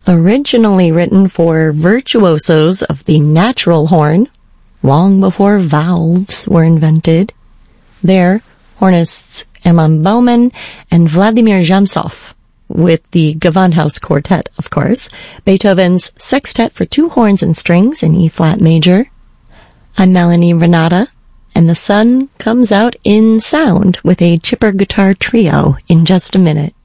Originally written for virtuosos of the natural horn, long before valves were invented. There, hornists Hermann Baumann and Vladimir Zhamsov, with the Gewandhaus Quartet, of course, Beethoven's Sextet for two horns and strings in E-flat major. I'm Melanie Renata, and the sun comes out in sound with a chipper guitar trio in just a minute.